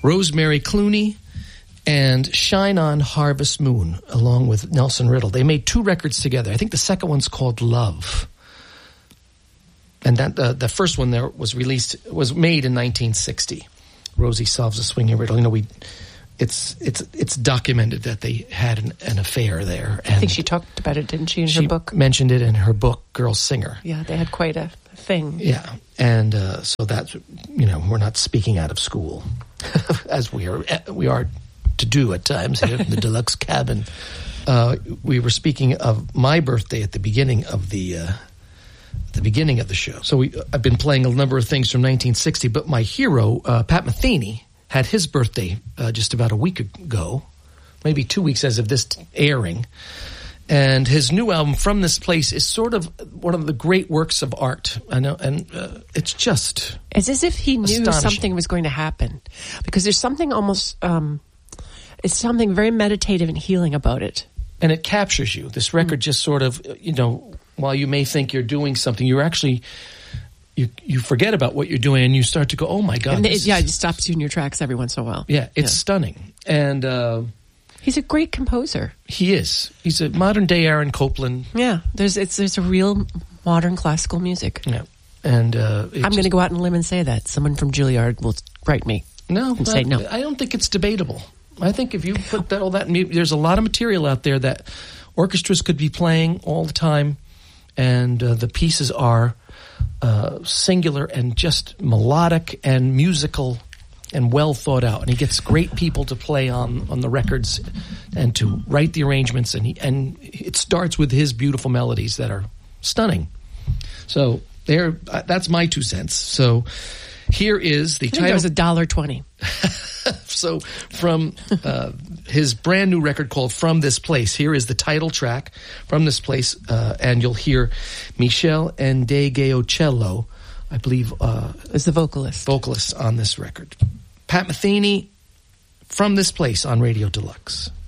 Rosemary Clooney, and Shine On Harvest Moon, along with Nelson Riddle. They made 2 records together. I think the second one's called Love. And that the first one there was made in 1960. Rosie Solves a Swinging Riddle. You know, it's documented that they had an affair there. And I think she talked about it, didn't she, in her book? She mentioned it in her book, Girl Singer. Yeah, they had quite a thing. Yeah, and so that's, you know, we're not speaking out of school, as we are to do at times here in the Deluxe Cabin. We were speaking of my birthday at the beginning of the show. So I've been playing a number of things from 1960, but my hero, Pat Metheny, had his birthday just about a week ago, maybe 2 weeks as of this airing. And his new album, From This Place, is sort of one of the great works of art. I know, and it's just it's as if he knew astonishing. Something was going to happen, because there's something almost it's something very meditative and healing about it. And it captures you. This record just sort of, you know, while you may think you're doing something, you're actually you forget about what you're doing and you start to go, oh my God. And it stops you in your tracks every once in a while. Yeah, it's stunning. And he's a great composer. He is. He's a modern day Aaron Copland. Yeah, there's a real modern classical music. Yeah, and I'm going to go out on a limb and say that someone from Juilliard will write me. And say no. I don't think it's debatable. I think if you put all that, there's a lot of material out there that orchestras could be playing all the time, and the pieces are singular and just melodic and musical and well thought out. And he gets great people to play on the records and to write the arrangements, and it starts with his beautiful melodies that are stunning. So that's my 2 cents. So here is the title. It was $1.20. So from his brand new record called From This Place, here is the title track, From This Place, and you'll hear Michele Ndegeocello, I believe, is the vocalist on this record. Pat Metheny, From This Place on Radio Deluxe.